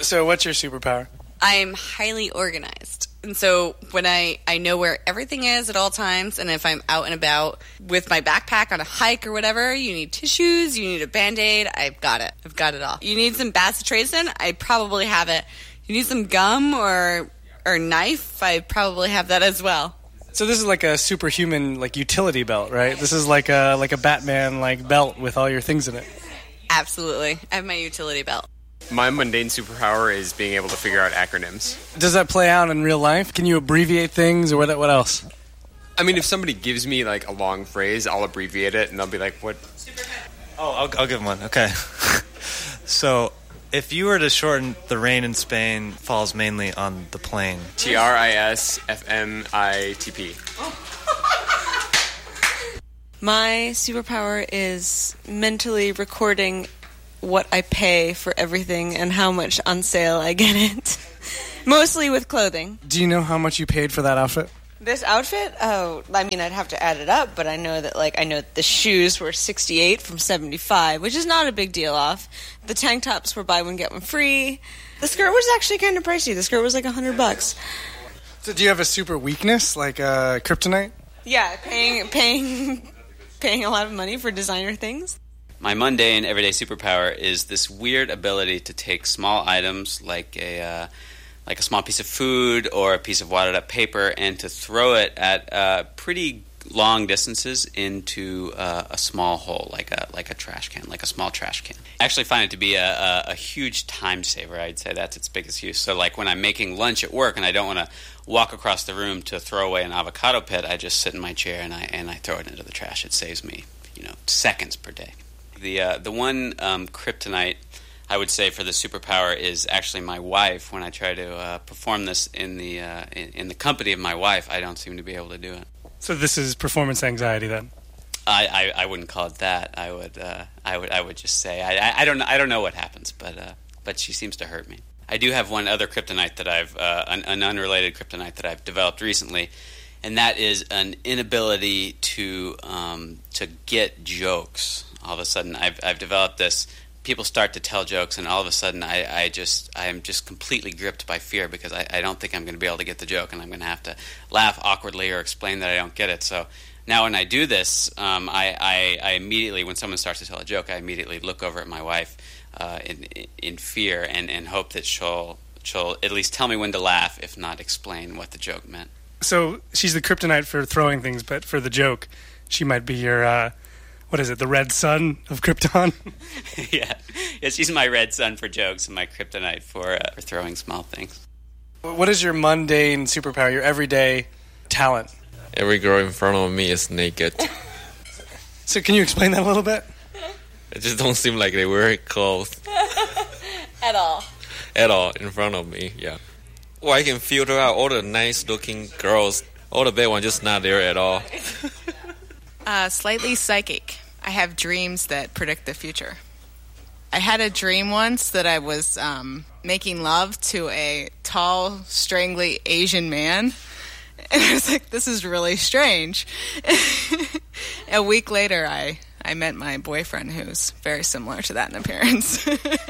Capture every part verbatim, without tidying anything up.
So what's your superpower? I'm highly organized. And so when I, I know where everything is at all times, and if I'm out and about with my backpack on a hike or whatever, you need tissues, you need a Band-Aid, I've got it. I've got it all. You need some bacitracin, I probably have it. You need some gum or or knife, I probably have that as well. So this is like a superhuman like utility belt, right? This is like a like a Batman like belt with all your things in it. Absolutely. I have my utility belt. My mundane superpower is being able to figure out acronyms. Does that play out in real life? Can you abbreviate things, or what, what else? I mean, if somebody gives me, like, a long phrase, I'll abbreviate it, and they'll be like, what? Oh, I'll, I'll give them one. Okay. So, if you were to shorten the rain in Spain falls mainly on the plane. T R I S F M I T P. My superpower is mentally recording what I pay for everything and how much on sale I get it. Mostly with clothing. Do you know how much you paid for that outfit? This outfit? Oh, I mean, I'd have to add it up, but I know that, like, I know that the shoes were sixty-eight from seventy-five, which is not a big deal off. The tank tops were buy one, get one free. The skirt was actually kind of pricey. The skirt was like a hundred bucks. So do you have a super weakness, like uh, kryptonite? Yeah, paying, paying, paying a lot of money for designer things. My mundane everyday superpower is this weird ability to take small items like a uh, like a small piece of food or a piece of wadded up paper and to throw it at uh, pretty long distances into uh, a small hole, like a like a trash can, like a small trash can. I actually find it to be a, a, a huge time saver. I'd say that's its biggest use. So like when I'm making lunch at work and I don't want to walk across the room to throw away an avocado pit, I just sit in my chair and I and I throw it into the trash. It saves me, you know, seconds per day. The uh, the one um, kryptonite I would say for the superpower is actually my wife. When I try to uh, perform this in the uh, in, in the company of my wife, I don't seem to be able to do it. So this is performance anxiety then? I, I, I wouldn't call it that. I would uh, I would I would just say I, I, I don't I don't know what happens, but uh, but she seems to hurt me. I do have one other kryptonite that I've uh, an, an unrelated kryptonite that I've developed recently, and that is an inability to um, to get jokes. All of a sudden, I've I've developed this. People start to tell jokes, and all of a sudden, I, I just I am just completely gripped by fear because I, I don't think I'm going to be able to get the joke, and I'm going to have to laugh awkwardly or explain that I don't get it. So now, when I do this, um, I, I I immediately, when someone starts to tell a joke, I immediately look over at my wife uh, in in fear and, and hope that she'll she'll at least tell me when to laugh, if not explain what the joke meant. So she's the kryptonite for throwing things, but for the joke, she might be your. Uh What is it, the red sun of Krypton? yeah. yeah, she's my red sun for jokes and my kryptonite for, uh, for throwing small things. What is your mundane superpower, your everyday talent? Every girl in front of me is naked. So can you explain that a little bit? It just don't seem like they wear clothes. At all. At all, in front of me, yeah. Well, I can filter out all the nice-looking girls. All the bad ones just not there at all. Uh, slightly psychic. I have dreams that predict the future. I had a dream once that I was um, making love to a tall, strangly Asian man. And I was like, this is really strange. A week later, I, I met my boyfriend, who's very similar to that in appearance.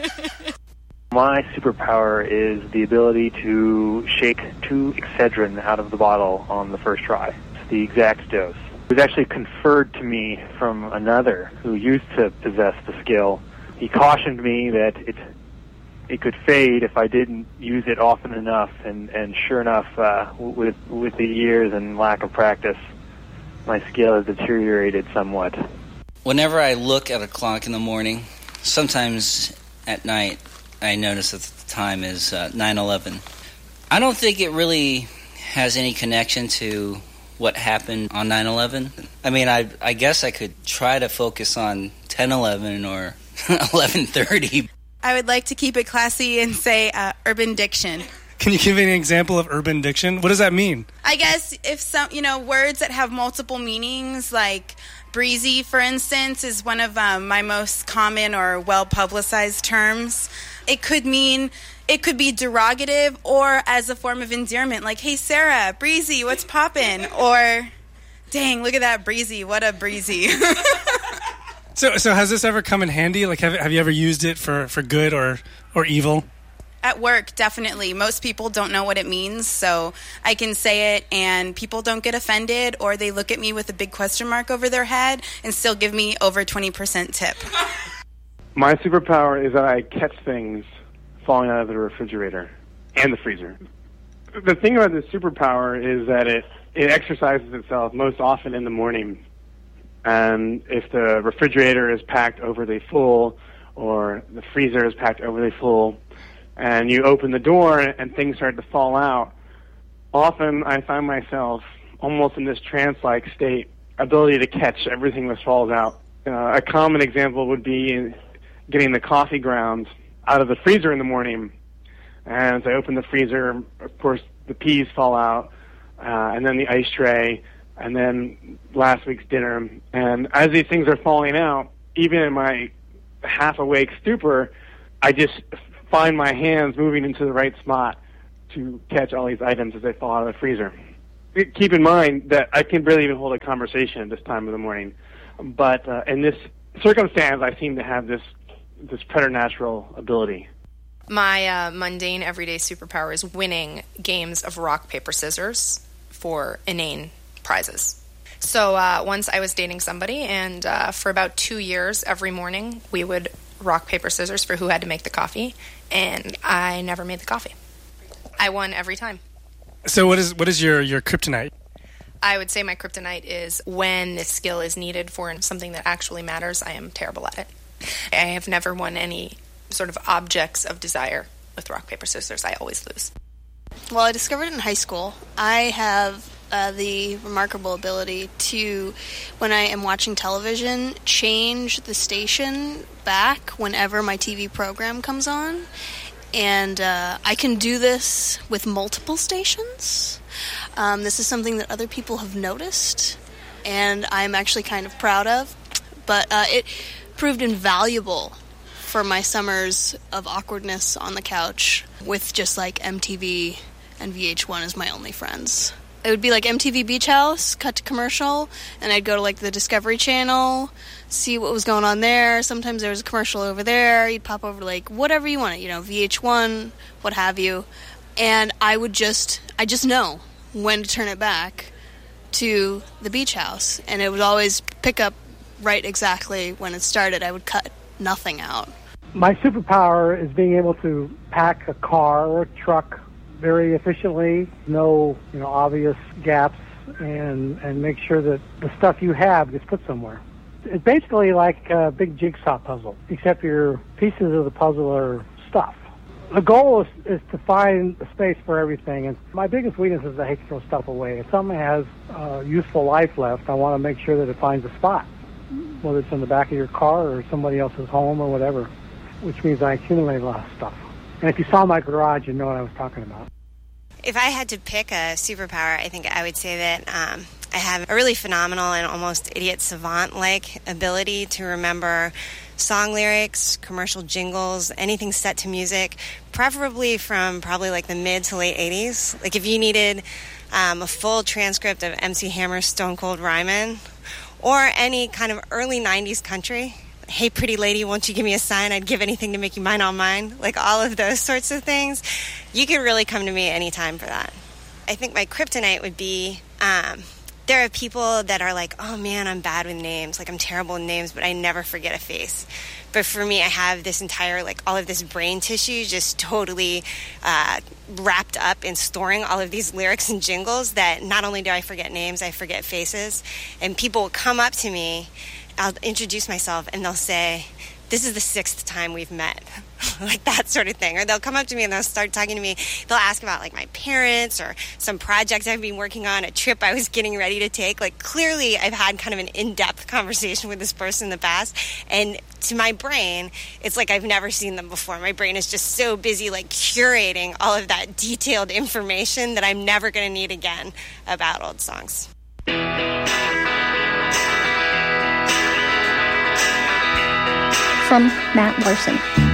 My superpower is the ability to shake two Excedrin out of the bottle on the first try. It's the exact dose. It was actually conferred to me from another who used to possess the skill. He cautioned me that it it could fade if I didn't use it often enough, and, and sure enough, uh, with with the years and lack of practice, my skill has deteriorated somewhat. Whenever I look at a clock in the morning, sometimes at night, I notice that the time is uh, nine eleven. I don't think it really has any connection to what happened on nine eleven. I mean, I I guess I could try to focus on ten eleven or eleven thirty. I would like to keep it classy and say uh, urban diction. Can you give me an example of urban diction? What does that mean? I guess if some, you know, words that have multiple meanings, like breezy, for instance, is one of um, my most common or well-publicized terms. It could mean... It could be derogative or as a form of endearment, like, hey, Sarah, breezy, what's poppin'? Or, dang, look at that breezy, what a breezy. so so has this ever come in handy? Like, have, have you ever used it for, for good or, or evil? At work, definitely. Most people don't know what it means, so I can say it and people don't get offended, or they look at me with a big question mark over their head and still give me over twenty percent tip. My superpower is that I catch things falling out of the refrigerator and the freezer. The thing about this superpower is that it, it exercises itself most often in the morning. And if the refrigerator is packed overly full or the freezer is packed overly full, and you open the door and things start to fall out, often I find myself almost in this trance-like state, ability to catch everything that falls out. Uh, a common example would be getting the coffee grounds out of the freezer in the morning. And as I open the freezer, of course, the peas fall out, uh, and then the ice tray, and then last week's dinner. And as these things are falling out, even in my half-awake stupor, I just find my hands moving into the right spot to catch all these items as they fall out of the freezer. Keep in mind that I can barely even hold a conversation at this time of the morning. But uh, in this circumstance, I seem to have this this preternatural ability. My uh, mundane everyday superpower is winning games of rock, paper, scissors for inane prizes. So uh, once I was dating somebody, and uh, for about two years, every morning, we would rock, paper, scissors for who had to make the coffee, and I never made the coffee. I won every time. So what is what is your, your kryptonite? I would say my kryptonite is when this skill is needed for something that actually matters, I am terrible at it. I have never won any sort of objects of desire with rock, paper, scissors. I always lose. Well, I discovered it in high school. I have uh, the remarkable ability to, when I am watching television, change the station back whenever my T V program comes on. And uh, I can do this with multiple stations. Um, this is something that other people have noticed, and I'm actually kind of proud of. But uh, it proved invaluable for my summers of awkwardness on the couch with just like M T V and V H one as my only friends. It would be like M T V Beach House, cut to commercial, and I'd go to like the Discovery Channel, see what was going on there. Sometimes there was a commercial over there. You'd pop over to like whatever you wanted, you know, V H one, what have you. And I would just, I just know when to turn it back to the Beach House. And it would always pick up right exactly when it started. I would cut nothing out. My superpower is being able to pack a car or a truck very efficiently, no, you know, obvious gaps, and and make sure that the stuff you have gets put somewhere. It's basically like a big jigsaw puzzle, except your pieces of the puzzle are stuff. The goal is, is to find a space for everything, and my biggest weakness is I hate to throw stuff away. If something has uh, useful life left, I want to make sure that it finds a spot, whether it's in the back of your car or somebody else's home or whatever, which means I accumulate a lot of stuff. And if you saw my garage, you'd know what I was talking about. If I had to pick a superpower, I think I would say that um, I have a really phenomenal and almost idiot savant-like ability to remember song lyrics, commercial jingles, anything set to music, preferably from probably like the mid to late eighties. Like if you needed um, a full transcript of M C Hammer's Stone Cold Rhymin', or any kind of early nineties country, hey pretty lady, won't you give me a sign, I'd give anything to make you mine all mine, like all of those sorts of things, you could really come to me anytime for that. I think my kryptonite would be, um, there are people that are like, oh man, I'm bad with names, like I'm terrible with names, but I never forget a face. But for me, I have this entire, like all of this brain tissue just totally uh, wrapped up in storing all of these lyrics and jingles that not only do I forget names, I forget faces. And people will come up to me, I'll introduce myself, and they'll say, this is the sixth time we've met, like that sort of thing. Or they'll come up to me and they'll start talking to me. They'll ask about like my parents or some project I've been working on, a trip I was getting ready to take. Like clearly I've had kind of an in-depth conversation with this person in the past. And to my brain, it's like I've never seen them before. My brain is just so busy like curating all of that detailed information that I'm never going to need again about old songs. From Matt Larson.